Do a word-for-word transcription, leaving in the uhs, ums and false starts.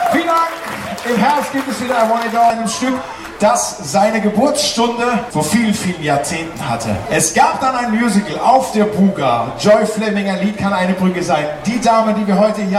Vielen Dank. Im Herbst gibt es wieder I Want It All, einem Stück, das seine Geburtsstunde vor vielen, vielen Jahrzehnten hatte. Es gab dann ein Musical auf der Buga. Joy Fleming, ein Lied kann eine Brücke sein. Die Dame, die wir heute hier